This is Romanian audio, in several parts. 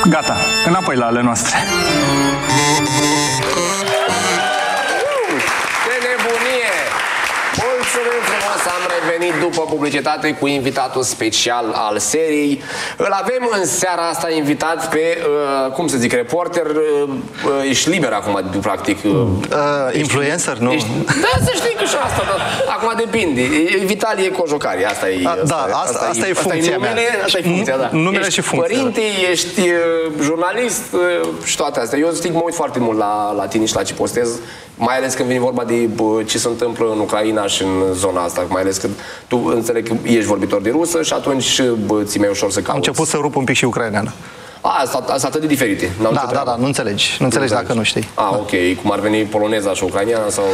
Gata, înapoi la ale noastre. Ce nebunie! Mulțumim frumos, am revenit după publicitate cu invitatul special al seriei. Îl avem în seara asta invitat pe, cum să zic, reporter. Ești liber acum, practic. Influencer, nu? Da, să știi că și asta, da. Acum depinde. Vitalie Cojocari, asta e. Asta e funcția mea. Asta e funcția, da. Numele și funcția. Părinte, ești jurnalist și toate astea. Eu mă uit foarte mult la tine și la ce postez. Mai ales când vine vorba de ce se întâmplă în Ucraina și în zona asta. Mai ales că tu înțeleg că ești vorbitor de rusă și atunci ți-mi e ușor să cauți. Am început să rup un pic și ucraineană. Sunt atât de diferite. Da, nu înțelegi. Nu înțelegi dacă nu știi. Ok. Cum ar veni poloneza și ucraineana sau...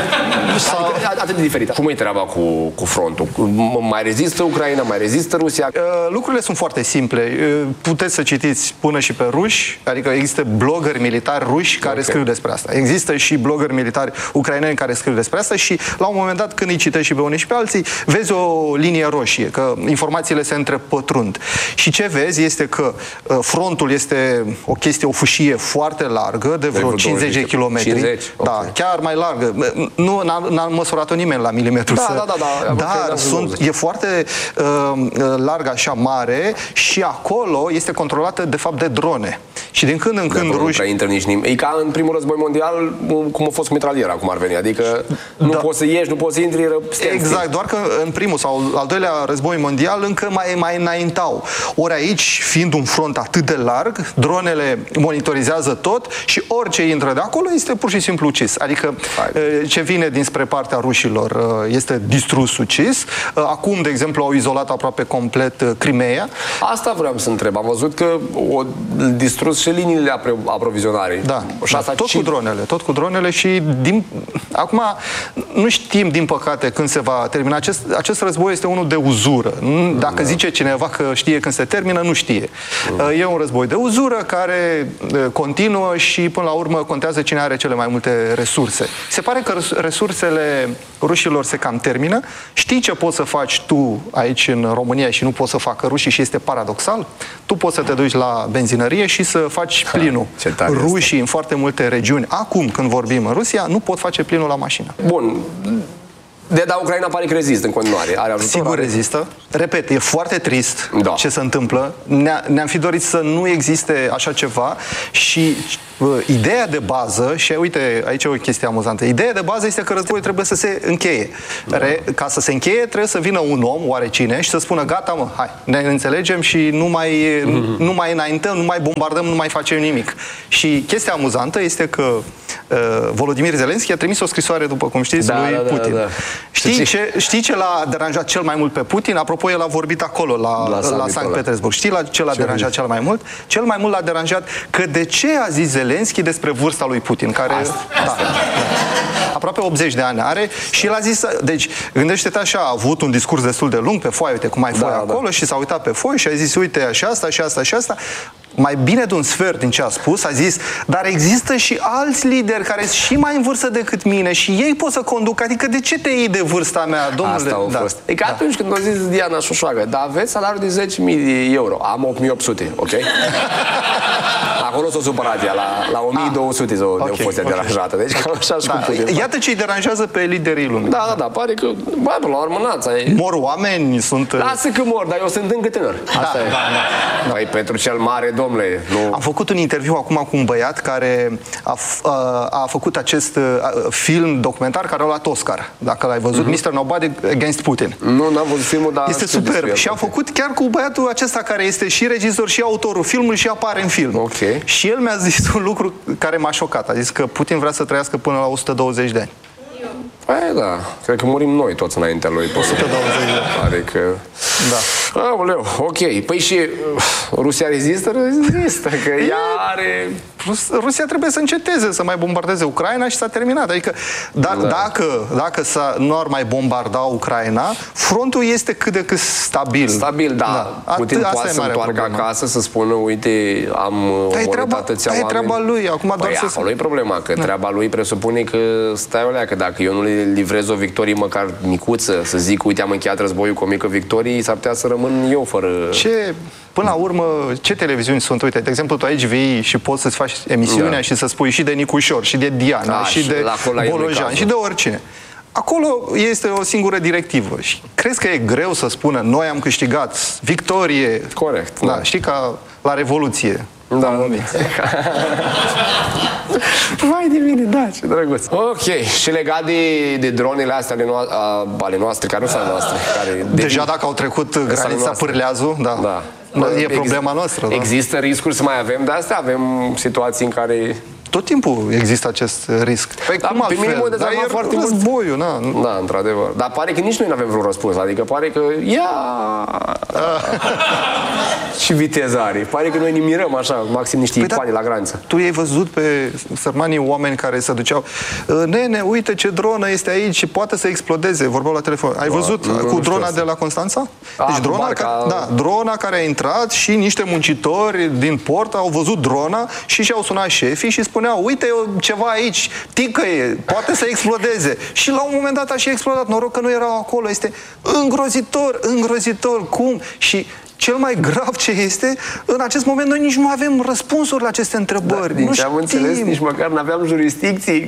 atât de diferite. Cum e treaba cu frontul? Mai rezistă Ucraina? Mai rezistă Rusia? Lucrurile sunt foarte simple. Puteți să citiți până și pe ruși, adică există blogări militari ruși care scriu despre asta. Există și blogări militari ucraineni care scriu despre asta și la un moment dat, când îi citești și pe unii și pe alții, vezi o linie roșie, că informațiile se întrepătrund. Și ce vezi este că frontul este o fâșie foarte largă, de vreo 50 de kilometri. 50? Da, chiar mai largă. Nu n-a măsurat-o nimeni la milimetru. Dar e foarte largă, așa mare, și acolo este controlată de fapt de drone. Și din când în când ruși... Nu prea intră nici nimeni. E ca în primul război mondial, cum a fost cu mitraliera, cum ar veni. Adică nu poți să ieși, nu poți să intri. Exact, doar că în primul sau al doilea război mondial încă mai înaintau. Ori aici, fiind un front atât de larg, dronele monitorizează tot și orice intră de acolo este pur și simplu ucis. Adică ce vine dinspre partea rușilor este distrus, ucis. Acum, de exemplu, au izolat aproape complet Crimeea. Asta vreau să întreb. Am văzut că o distrus și liniile aprovizionare. Da, tot cu dronele și acum nu știm, din păcate, când se va termina. Acest război este unul de uzură. Dacă zice cineva că știe când se termină, nu știe. E un război de uzură care continuă și până la urmă contează cine are cele mai multe resurse. Se pare că resursele rușilor se cam termină. Știi ce poți să faci tu aici în România și nu poți să facă rușii și este paradoxal? Tu poți să te duci la benzinărie și să faci plinul. Rușii în foarte multe regiuni, acum când vorbim în Rusia, nu pot face plinul la mașină. Bun. Dar Ucraina pare că rezistă în continuare. Are ajutor, sigur rezistă. Repet, e foarte trist ce se întâmplă. Ne-am fi dorit să nu existe așa ceva și ideea de bază, și uite, aici e o chestie amuzantă, ideea de bază este că războiul trebuie să se încheie. Ca să se încheie, trebuie să vină un om, oarecine, și să spună, gata mă, hai, ne înțelegem și nu mai înaintăm, nu mai bombardăm, nu mai facem nimic. Și chestia amuzantă este că Volodymyr Zelensky a trimis o scrisoare, după cum știți, lui Putin. Știi ce l-a deranjat cel mai mult pe Putin? Apropo, el a vorbit acolo, la Sankt Petersburg. Știi ce l-a deranjat cel mai mult? Cel mai mult l-a deranjat că de ce a zis Zelensky despre vârsta lui Putin, care aproape 80 de ani are, și el a zis, deci, gândește-te așa, a avut un discurs destul de lung pe foaie, uite cum ai foaie acolo, și s-a uitat pe foaie și a zis, uite, și asta, și asta, și asta. Mai bine de un sfert din ce a spus, a zis, dar există și alți lideri care sunt și mai în vârstă decât mine și ei pot să conducă, adică de ce te iei de vârsta mea, domnule? Asta a fost. E ca atunci când a zis Diana Șoșoagă, dar aveți salariul de 10.000 de euro, am 8.800, ok? Acolo s-o supărat ea, la 1.200 de-o fost deranjată, deci cam așa și cum Putin. Iată ce-i deranjează pe liderii lumii. Da, pare că, bă, până la urmă, mor oameni, sunt... Lasă că mor, dar eu sunt încă tânăr. Asta e. Păi, pentru cel mare, domnule, nu... Am făcut un interviu acum cu un băiat care a făcut acest film documentar care a luat Oscar, dacă l-ai văzut, Mr. Nobody Against Putin. Nu, n-am văzut filmul, dar... Este superb. Și am făcut chiar cu băiatul acesta care este și regizor și autorul filmului și apare în film. Ok. Și el mi-a zis un lucru care m-a șocat. A zis că Putin vrea să trăiască până la 120 de ani. Păi da, cred că murim noi toți înaintea lui. 120 de ani. Adică... Da. Aoleu, ok. Păi și Rusia rezistă? Rezistă, că ea are... Rusia trebuie să înceteze să mai bombardeze Ucraina și s-a terminat. Adică dacă nu ar mai bombarda Ucraina, frontul este cât de cât stabil. Stabil, da. Putin poate să întoarcă acasă, să spună, uite, am omorât atâția oameni. E treaba lui. Acum doar păi acolo e problema, că treaba lui presupune că stai o leacă, dacă eu nu le livrez o victorie măcar micuță, să zic, uite, am încheiat războiul cu o mică victorie, s-ar putea să rămân eu fără... Până la urmă, ce televiziuni sunt? Uite, de exemplu, tu aici vii și poți să-ți faci emisiunea și să spui și de Nicușor, și de Diana, și de Bolojan, și de oricine. Acolo este o singură directivă. Și crezi că e greu să spună noi am câștigat, victorie? Corect. Da, știi, ca la Revoluție. Da. Vai de mine, da, ce drăguț. Ok, și legat de dronele astea ale noastre, care nu sunt ale noastre. Deja dacă au trecut granița Pârleazu, da. E problema noastră. Există riscuri să mai avem de astea? Avem situații în care... Tot timpul există acest risc. Păi cum altfel? Dar e foarte războiul, na. Da, într-adevăr. Dar pare că nici noi nu avem vreun răspuns. Adică pare că și viteza are. Pare că noi ne mirăm așa, maxim niște ipani la graniță. Tu i-ai văzut pe sărmanii oameni care se duceau, nene, uite ce dronă este aici și poate să explodeze. Vorbeau la telefon. Ai văzut cu drona de la Constanța? Deci drona care a intrat și niște muncitori din port au văzut drona și și-au sunat șefii și spuneau, uite ceva aici, ticăie, poate să explodeze. Și la un moment dat a și explodat. Noroc că nu erau acolo. Este îngrozitor. Cum? Și cel mai grav ce este, în acest moment noi nici nu avem răspunsuri la aceste întrebări. Din ce am înțeles, nici măcar nu aveam jurisdicții.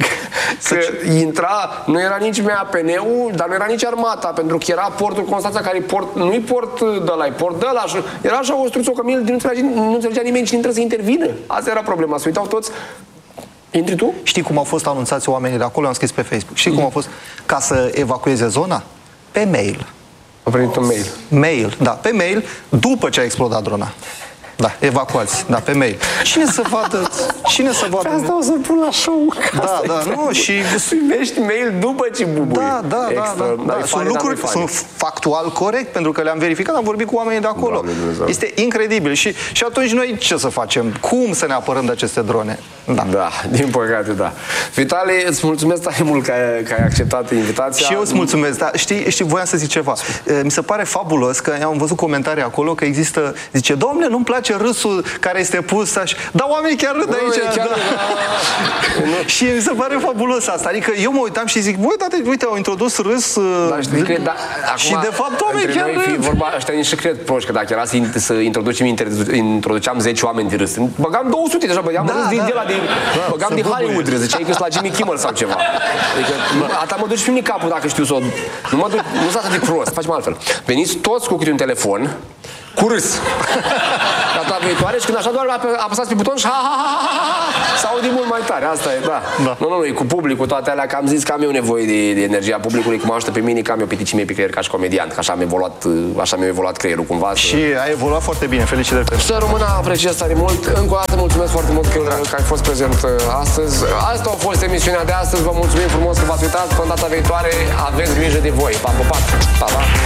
Nu era nici MAPN-ul, dar nu era nici armata, pentru că era portul Constanța, care nu-i port de ăla, e port de ăla. Era așa o struță, o cămilă, nu înțelegea nimeni cine trebuie să intervină. Asta era problema, se uitau toți. Intri tu? Știi cum au fost anunțați oamenii de acolo? Am scris pe Facebook. Știi cum au fost? Ca să evacueze zona? Pe mail. A venit un mail. Mail, da, pe mail, după ce a explodat drona. Da, evacuați, da, pe mail. Cine să vadă? Pe asta o să pun la show. Da, nu, și... Primești mail după ce bubui. Da. Sunt lucruri, sunt factual corect, pentru că le-am verificat, am vorbit cu oamenii de acolo. Este incredibil. Și atunci noi ce să facem? Cum să ne apărăm de aceste drone? Da, din păcate, da. Vitali, îți mulțumesc tare mult că ai acceptat invitația. Și eu îți mulțumesc, dar știi, voiam să zic ceva. Mi se pare fabulos că am văzut comentarii acolo că există, zice, domnule, nu-mi place râsul care este pus așa. Dar oamenii chiar râd aici. Și mi se pare fabulos asta. Adică eu mă uitam și zic, uite, au introdus râs și de fapt oamenii chiar râd. Vorba, ăștia nici cred proști, că dacă era să introduceam 10 oameni de râs, băgam 200 deja, băgam râs din ăla, băgam din Hollywood râs, ziceai că ești la Jimmy Kimmel sau ceva. Adică, ata mă duci și capul dacă știu să o... Nu mă duc, nu sunt atât de prost, facem altfel. Veniți toți cu câte un telefon, cu râs. Data viitoare și când așa doar apăsați pe buton și s-aude mult mai tare. Asta e, da. Nu, e cu publicul, toate alea, că am zis că am eu nevoie de energia publicului, cum ajută pe mine, că am eu piticii mei pe creier ca și comediant, că așa mi-a evoluat creierul cumva. Și a evoluat foarte bine, felicitări pentru. Să rămână, apreciez tare mult. Încă o dată mulțumesc foarte mult că ai fost prezent astăzi. Asta a fost emisiunea de astăzi. Vă mulțumim frumos că v-ați uitat. Până data viitoare, aveți grijă de voi. Pa!